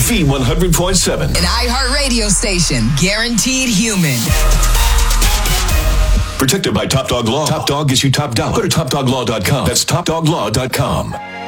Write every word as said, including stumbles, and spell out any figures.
V one hundred point seven. An iHeart radio station. Guaranteed human. Protected by Top Dog Law. Top Dog gives you top dollar. Go to top dog law dot com. That's top dog law dot com.